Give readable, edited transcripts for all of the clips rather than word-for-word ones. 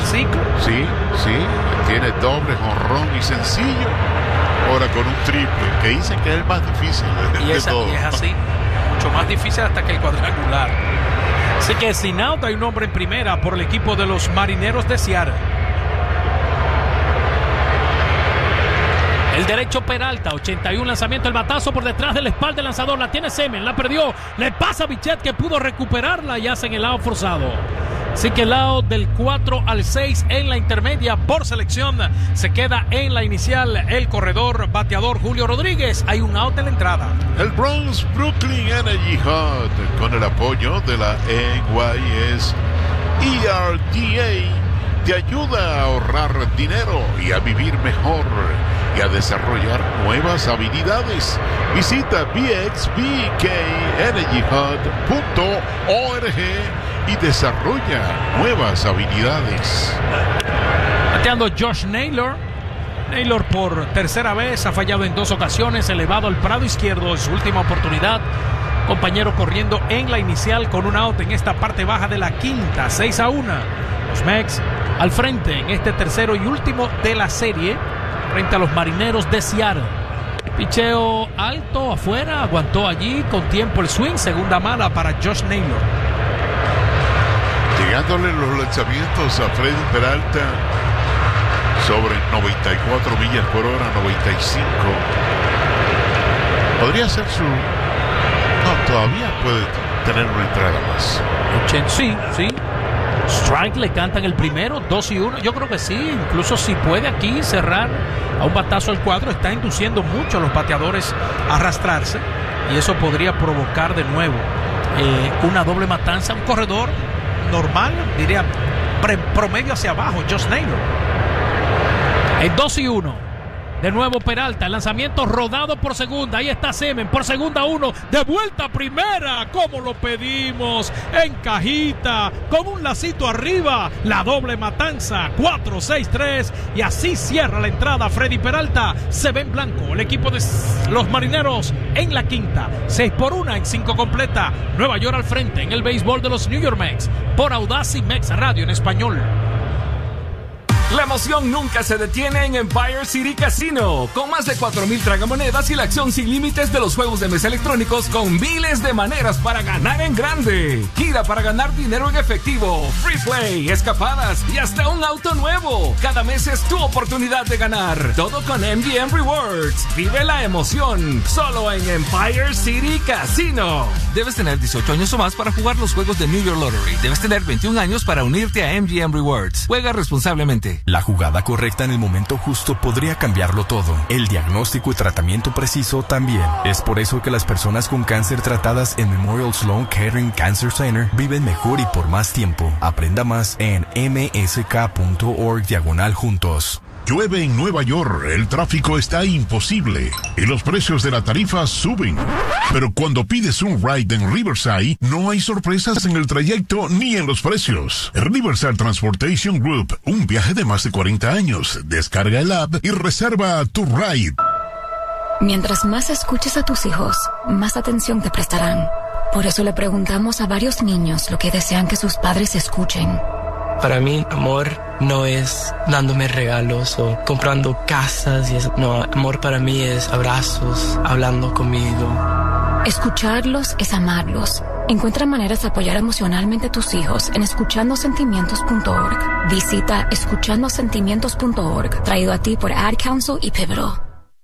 ciclo. Sí, tiene doble jonrón y sencillo. Ahora con un triple, que dicen que es el más difícil de todo. Y es así, mucho más difícil hasta que el cuadrangular. Así que sin out hay un hombre en primera por el equipo de los Marineros de Seattle. El derecho Peralta, 81 lanzamiento, el batazo por detrás de la espalda del lanzador, la tiene Semen, la perdió, le pasa a Bichette que pudo recuperarla y hacen el out forzado. Así que el out del 4 al 6 en la intermedia por selección se queda en la inicial el corredor bateador Julio Rodríguez. Hay un out en la entrada. El Bronx Brooklyn Energy Hut, con el apoyo de la NYS ERDA, te ayuda a ahorrar dinero y a vivir mejor y a desarrollar nuevas habilidades. Visita bxbkenergyhut.org y desarrolla nuevas habilidades. Bateando Josh Naylor. Naylor por tercera vez ha fallado en 2 ocasiones, elevado al prado izquierdo en su última oportunidad. Compañero corriendo en la inicial con un out en esta parte baja de la quinta, 6-1. Los Mex al frente en este tercero y último de la serie frente a los Marineros de Seattle. Picheo alto afuera, aguantó allí con tiempo el swing, segunda mala para Josh Naylor. Llegándole los lanzamientos a Freddy Peralta sobre 94 millas por hora, 95. Podría ser su... No, todavía puede tener una entrada más. Sí. Strike, le cantan el primero, 2-1. Yo creo que sí, incluso si puede aquí cerrar a un batazo al cuadro, está induciendo mucho a los bateadores a arrastrarse y eso podría provocar de nuevo una doble matanza. Un corredor normal, diría promedio hacia abajo, Josh Naylor. En 2-1. De nuevo Peralta, el lanzamiento rodado por segunda. Ahí está Semen, por segunda 1. De vuelta a primera, como lo pedimos. En cajita, con un lacito arriba. La doble matanza, 4-6-3. Y así cierra la entrada Freddy Peralta. Se ve en blanco el equipo de los Marineros en la quinta. 6-1 en 5 completa. Nueva York al frente en el béisbol de los New York Mets. Por Audacy Mex Radio en español. La emoción nunca se detiene en Empire City Casino. Con más de 4,000 tragamonedas y la acción sin límites de los juegos de mesa electrónicos con miles de maneras para ganar en grande. Gira para ganar dinero en efectivo, free play, escapadas y hasta un auto nuevo. Cada mes es tu oportunidad de ganar. Todo con MGM Rewards. Vive la emoción solo en Empire City Casino. Debes tener 18 años o más para jugar los juegos de New York Lottery. Debes tener 21 años para unirte a MGM Rewards. Juega responsablemente. La jugada correcta en el momento justo podría cambiarlo todo. El diagnóstico y tratamiento preciso también. Es por eso que las personas con cáncer tratadas en Memorial Sloan Kettering Cancer Center viven mejor y por más tiempo. Aprenda más en msk.org/juntos. Llueve en Nueva York, el tráfico está imposible y los precios de la tarifa suben. Pero cuando pides un ride en Riverside, no hay sorpresas en el trayecto ni en los precios. Riverside Transportation Group, un viaje de más de 40 años. Descarga el app y reserva tu ride. Mientras más escuches a tus hijos, más atención te prestarán. Por eso le preguntamos a varios niños lo que desean que sus padres escuchen. Para mí, amor no es dándome regalos o comprando casas y eso. No, amor para mí es abrazos, hablando conmigo. Escucharlos es amarlos. Encuentra maneras de apoyar emocionalmente a tus hijos en escuchandosentimientos.org. Visita escuchandosentimientos.org, traído a ti por Ad Council y Pivotal.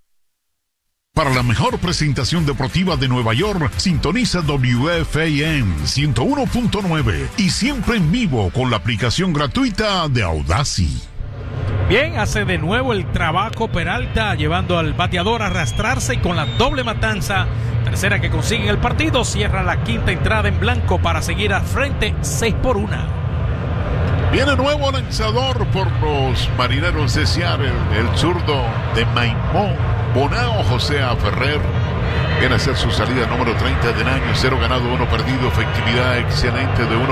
Para la mejor presentación deportiva de Nueva York, sintoniza WFAN 101.9 y siempre en vivo con la aplicación gratuita de Audacy. Bien, hace de nuevo el trabajo Peralta, llevando al bateador a arrastrarse y con la doble matanza, tercera que consigue en el partido, cierra la quinta entrada en blanco para seguir al frente 6-1. Viene nuevo lanzador por los Marineros de Seattle, el zurdo de Maimón Bonao, José Ferrer. Viene a hacer su salida número 30 del año, 0 ganado, 1 perdido, efectividad excelente de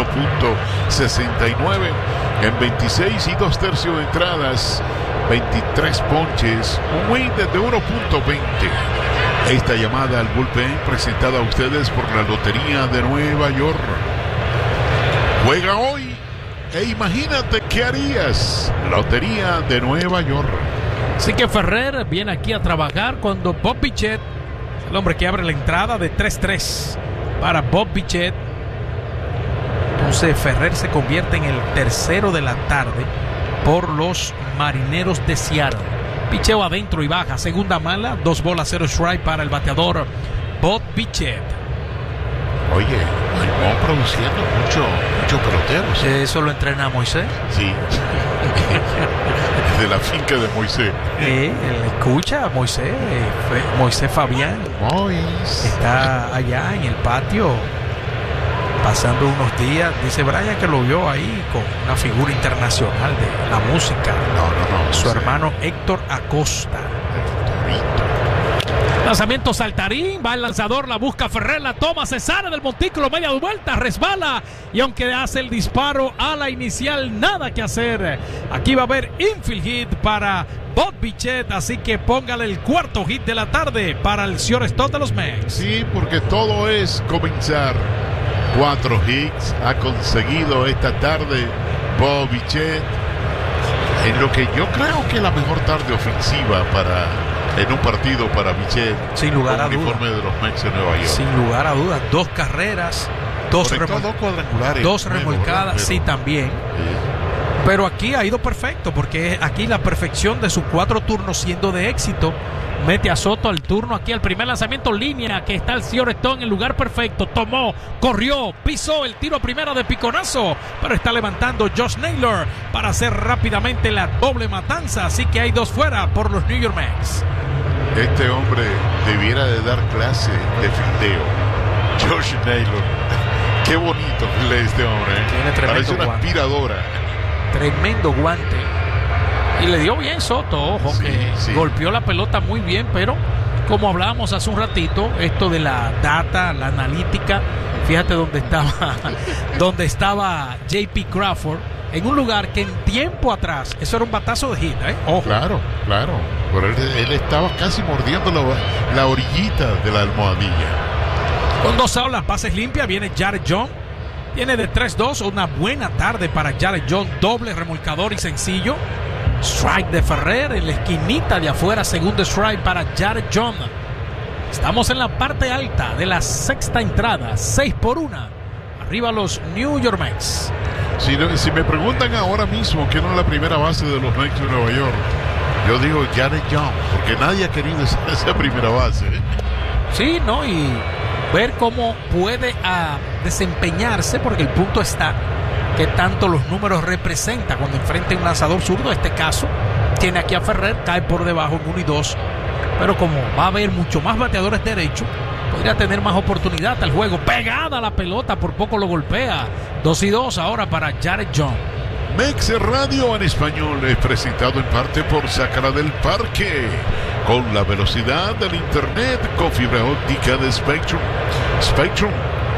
1.69 en 26 y 2/3 de entradas, 23 ponches, un win de 1.20. Esta llamada al bullpen presentada a ustedes por la Lotería de Nueva York. Juega hoy e imagínate qué harías. Lotería de Nueva York. Así que Ferrer viene aquí a trabajar cuando Bob Bichette, el hombre que abre la entrada de 3-3 para Bob Bichette. Entonces Ferrer se convierte en el tercero de la tarde por los Marineros de Seattle. Picheo adentro y baja, segunda mala, 2 bolas, 0 strike para el bateador Bob Bichette. Oye, Maimón produciendo mucho pelotero. ¿Sí? ¿Eso lo entrena Moisés? Sí. De la finca de Moisés. Escucha, Moisés Fabián. Está allá en el patio pasando unos días. Dice Brian que lo vio ahí con una figura internacional de la música. No. Su hermano Héctor Acosta. Lanzamiento saltarín, va el lanzador, la busca Ferrer, la toma, se sale del montículo, media vuelta, resbala y aunque hace el disparo a la inicial, nada que hacer. Aquí va a haber infield hit para Bob Bichette, así que póngale el cuarto hit de la tarde para el shortstop de los Mets. Sí, porque todo es comenzar. 4 hits ha conseguido esta tarde Bob Bichette en lo que yo creo que es la mejor tarde ofensiva en un partido para Bichette. Sin lugar a dudas. Uniforme de los Mets de Nueva York. Sin lugar a dudas. 2 carreras, 2 cuadrangulares. 2 remolcadas, sí, también. Sí. Pero aquí ha ido perfecto, porque aquí la perfección de sus 4 turnos siendo de éxito. Mete a Soto al turno aquí al primer lanzamiento, línea que está el shortstop en el lugar perfecto. Tomó, corrió, pisó el tiro a primera de piconazo, pero está levantando Josh Naylor para hacer rápidamente la doble matanza. Así que hay 2 fuera por los New York Mets. Este hombre debiera de dar clase de fildeo. Josh Naylor. Qué bonito lee este hombre. Tiene tremendo Parece una guante. aspiradora. Tremendo guante. Y le dio bien Soto, ojo, sí. Golpeó la pelota muy bien, pero como hablábamos hace un ratito, esto de la data, la analítica, fíjate dónde estaba JP Crawford, en un lugar que en tiempo atrás, eso era un batazo de hit, ojo. Claro. Pero él estaba casi mordiendo la orillita de la almohadilla. Con 2 outs, las bases limpias, viene Jared John. Viene de 3-2, una buena tarde para Jared John, doble remolcador y sencillo. Strike de Ferrer en la esquinita de afuera, segundo strike para Jared John. Estamos en la parte alta de la 6ª entrada, 6-1. Arriba los New York Mets. Si me preguntan ahora mismo quién es la primera base de los Mets de Nueva York, yo digo Jared John, porque nadie ha querido esa primera base. Sí, ¿no? Y ver cómo puede desempeñarse, porque el punto está que tanto los números representa cuando enfrenta un lanzador zurdo. En este caso tiene aquí a Ferrer, cae por debajo en 1 y 2, pero como va a haber mucho más bateadores derechos, podría tener más oportunidad al juego. Pegada la pelota, por poco lo golpea. 2 y 2 ahora para Jared John. Mex Radio en español es presentado en parte por Sácala del Parque, con la velocidad del internet con fibra óptica de Spectrum. Spectrum,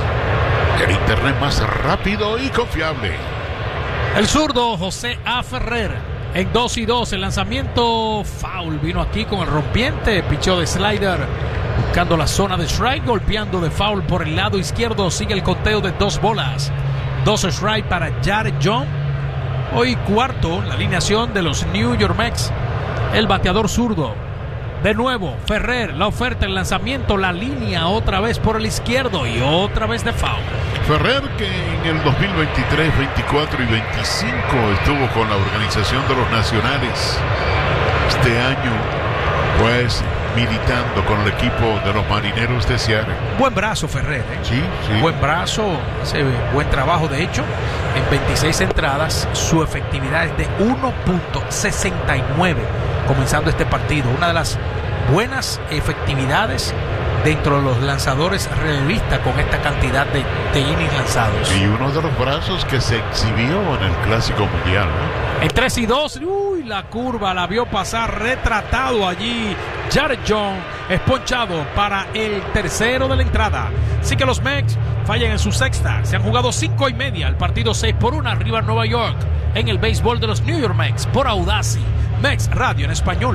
el internet más rápido y confiable. El zurdo José A. Ferrer en 2 y 2. El lanzamiento foul, vino aquí con el rompiente, pichó de slider buscando la zona de strike, golpeando de foul por el lado izquierdo. Sigue el conteo de 2 bolas, 2 strike para Jared John. Hoy cuarto, la alineación de los New York Mets, el bateador zurdo. De nuevo, Ferrer, la oferta, el lanzamiento, la línea otra vez por el izquierdo y otra vez de foul. Ferrer, que en el 2023, 24 y 25 estuvo con la organización de los Nacionales. Este año, pues, militando con el equipo de los Marineros de Seattle. Buen brazo Ferrer, Sí. Buen brazo, hace buen trabajo. De hecho, en 26 entradas, su efectividad es de 1.69 comenzando este partido. Una de las buenas efectividades dentro de los lanzadores relevistas con esta cantidad de innings lanzados. Y uno de los brazos que se exhibió en el Clásico Mundial, ¿no? En 3 y 2, la curva la vio pasar, retratado allí Jared John, esponchado para el tercero de la entrada. Así que los Mets fallan en su 6ª. Se han jugado 5 y media. El partido 6-1 arriba Nueva York en el béisbol de los New York Mets por Audacy. Mex Radio en español.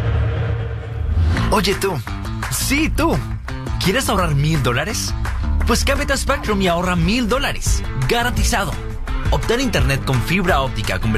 Oye tú, sí tú, ¿quieres ahorrar $1,000? Pues cámbiate a Spectrum y ahorra $1,000, garantizado. Obtén internet con fibra óptica con